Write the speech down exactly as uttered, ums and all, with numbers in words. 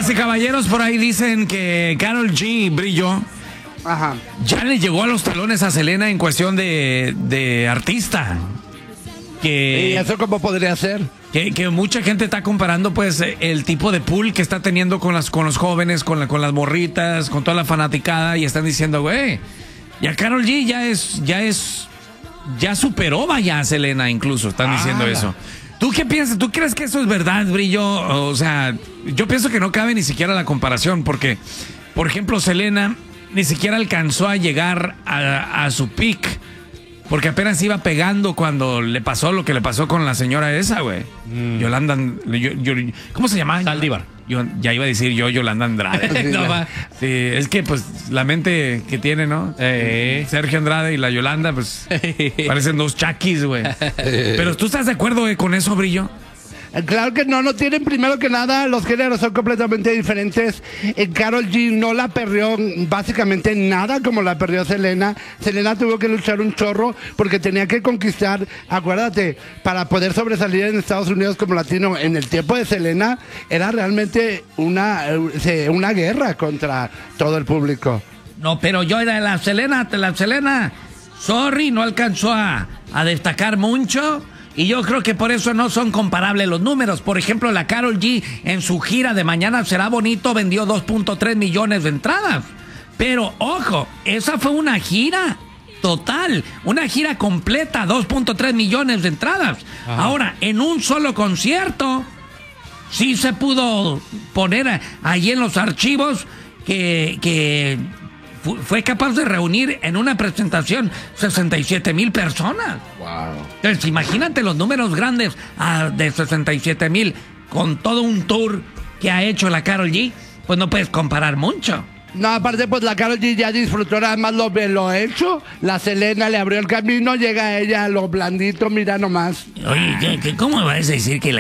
Damas y caballeros, por ahí dicen que Karol G, Brillo, Ajá. ya le llegó a los talones a Selena en cuestión de, de artista. Que, ¿Y eso cómo podría ser? que, que mucha gente está comparando pues el tipo de pool que está teniendo con las con los jóvenes, con, la, con las morritas, con toda la fanaticada, y están diciendo, güey, ya Karol G ya es, ya es, ya superó vaya a Selena, incluso están diciendo Ah, eso. ¿Tú qué piensas? ¿Tú crees que eso es verdad, Brillo? O sea, yo pienso que no cabe ni siquiera la comparación, porque, por ejemplo, Selena ni siquiera alcanzó a llegar a, a su peak, porque apenas iba pegando cuando le pasó lo que le pasó con la señora esa, güey. Mm. Yolanda, yo, yo, ¿cómo se llama? Saldívar. Yo, ya iba a decir yo, Yolanda Andrade. No, va. Sí, es que pues la mente que tiene, ¿no? Eh. Sergio Andrade y la Yolanda, pues parecen dos chaquis, güey. Pero ¿tú estás de acuerdo, güey, con eso, Brillo? Claro que no, no tienen, primero que nada, los géneros son completamente diferentes. Eh, Karol G no la perdió básicamente nada como la perdió Selena. Selena tuvo que luchar un chorro porque tenía que conquistar, acuérdate, para poder sobresalir en Estados Unidos como latino en el tiempo de Selena, era realmente una, una guerra contra todo el público. No, pero yo era la Selena, la Selena, sorry, no alcanzó a, a destacar mucho. Y yo creo que por eso no son comparables los números. Por ejemplo, la Karol G en su gira de Mañana Será Bonito vendió dos punto tres millones de entradas. Pero, ojo, esa fue una gira total, una gira completa, dos punto tres millones de entradas. Ajá. Ahora, en un solo concierto, sí se pudo poner ahí en los archivos que... que fue capaz de reunir en una presentación sesenta y siete mil personas. Wow. Entonces, imagínate los números grandes ah, de sesenta y siete mil con todo un tour que ha hecho la Karol G. Pues no puedes comparar mucho. No, aparte, pues la Karol G ya disfrutó nada más lo, lo hecho. La Selena le abrió el camino, llega ella a lo blandito, mira nomás. Oye, ¿cómo vas a decir que la